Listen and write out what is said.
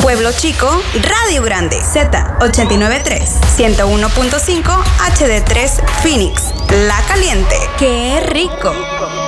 Pueblo Chico, Radio Grande, Z89.3, 101.5, HD3, Phoenix, La Caliente. ¡Qué rico!